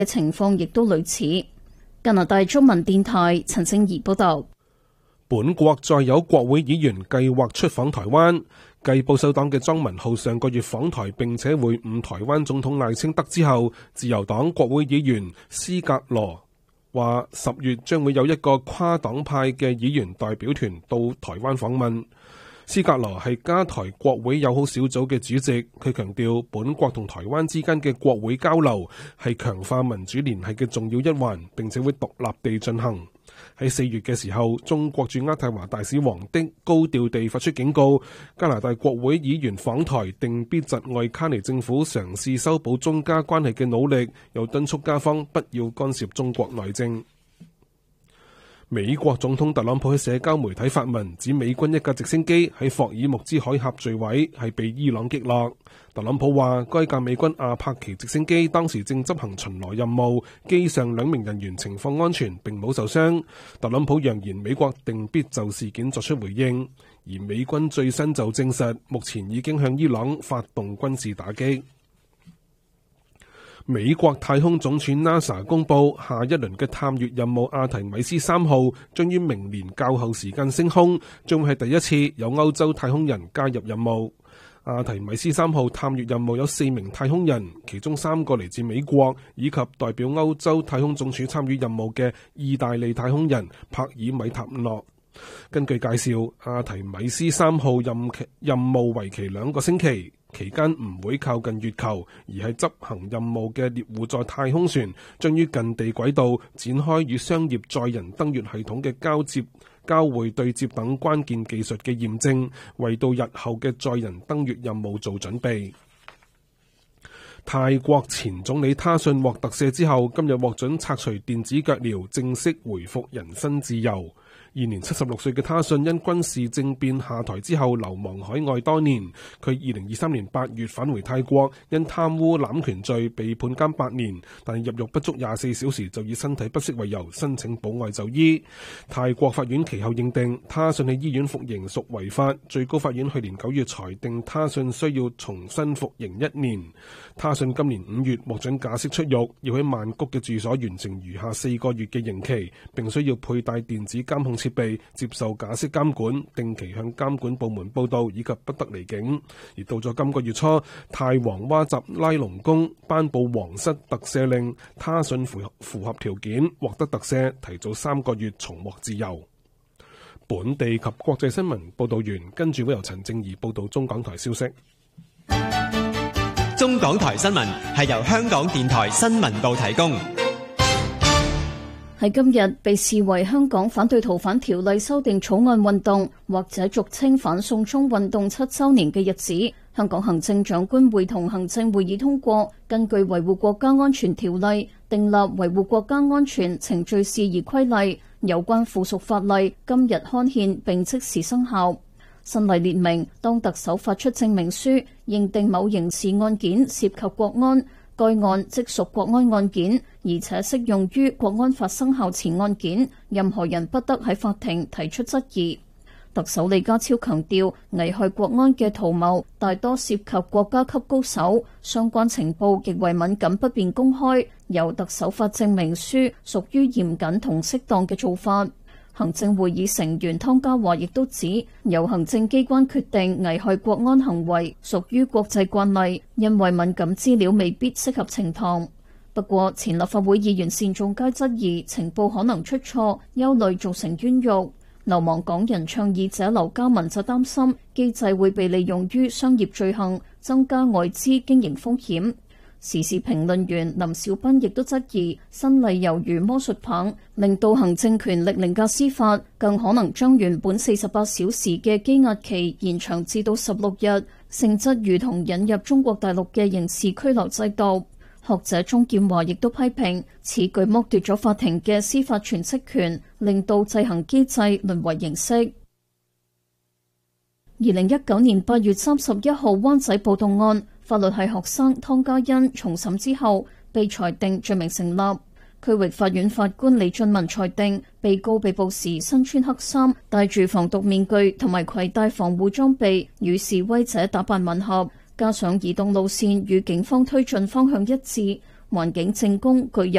嘅情況亦都類似。加拿大中文電台陳聖儀報道。 本國再有國會議員計劃出訪台灣。繼保守黨嘅莊文浩上個月訪台並且會晤台灣總統賴清德之後，自由黨國會議員斯格羅話10月將會有一個跨黨派嘅議員代表團到台灣訪問。斯格羅係加台國會友好小組嘅主席，佢強調本國同台灣之間嘅國會交流係強化民主聯繫嘅重要一環，並且會獨立地進行。喺4月嘅時候，中國駐渥太華大使王的高調地發出警告，加拿大國會議員訪台定必窒礙卡尼政府嘗試修補中加關係嘅努力，又敦促加方不要干涉中國內政。美國總統特朗普喺社交媒體發文，指美軍一架直升機喺霍爾木茲海峽墜毀，係被伊朗擊落。特朗普話，該架美軍阿帕奇直升機當時正執行巡邏任務，機上2名人員情況安全，並冇受傷。特朗普揚言美國定必就事件作出回應，而美軍最新就證實，目前已經向伊朗發動軍事打擊。美國太空總署 NASA 公佈，下一輪嘅探月任務阿提米斯3號將於明年較後時間升空，將會係第一次有歐洲太空人加入任務。阿提米斯3號探月任務有4名太空人，其中3個嚟自美國，以及代表歐洲太空總署參與任務嘅意大利太空人帕爾米塔諾。根據介紹，阿提米斯3號任務為期2個星期，期間唔會靠近月球，而係執行任務嘅獵戶座太空船將於近地軌道展開與商業載人登月系統嘅交會對接等關鍵技術嘅驗證，為到日後嘅載人登月任務做準備。泰國前總理他信獲特赦之後，今日獲准拆除電子腳鐐，正式回復人身自由。現年76歲嘅他信因軍事政變下台之後流亡海外多年，佢2023年8月返回泰國，因貪污濫權罪被判監8年，但入獄不足24小時就以身體不適為由申請保外就醫。泰國法院其後認定他信喺醫院服刑屬違法，最高法院去年9月裁定他信需要重新服刑1年。他信今年5月獲准假釋出獄，要喺曼谷嘅住所完成餘下4個月嘅刑期，並需要佩戴電子監控設備，接受假釋監管，定期向監管部門報到，以及不得離境。而到咗今個月初，泰王哇集拉隆功頒布皇室特赦令，他信符合條件獲得特赦，提早3個月重獲自由。本地及國際新聞報道完，跟住會由陳正儀報道中港台消息。 中港台新聞係由香港電台新聞部提供。 喺今日被視為香港反對逃犯條例修訂草案運動，或者俗稱反送中運動7週年嘅日子，香港行政長官會同行政會議通過根據維護國家安全條例訂立維護國家安全程序事宜規例，有關附屬法例今日刊憲並即時生效。新例列明，當特首發出證明書認定某刑事案件涉及國安，該案即屬國安案件，而且適用於國安法生效前案件，任何人不得喺法庭提出質疑。特首李家超強調，危害國安嘅圖謀大多涉及國家級高手，相關情報極為敏感，不便公開，由特首發證明書屬於嚴謹同適當嘅做法。行政會議成員湯家驊亦都指，由行政機關決定危害國安行為屬於國際慣例，因為敏感資料未必適合呈堂。不過，前立法會議員單仲偕質疑情報可能出錯，憂慮造成冤獄。流亡港人倡議者劉家文就擔心機制會被利用於商業罪行，增加外資經營風險。時事評論員林小斌亦都質疑新例猶如魔術棒，令到行政權力凌駕司法，更可能將原本48小時嘅羈押期延長至到16日，性質如同引入中國大陸嘅刑事拘留制度。學者鍾劍華亦都批評此舉剝奪咗法庭嘅司法詮釋權，令到制衡機制淪為形式。2019年8月31號灣仔暴動案，法律系學生湯家欣重審之後被裁定罪名成立。區域法院法官李俊文裁定，被告被捕時身穿黑衫，戴住防毒面具同埋攜帶防護裝備，與示威者打扮吻合，加上移動路線與警方推進方向一致， 環境證供具有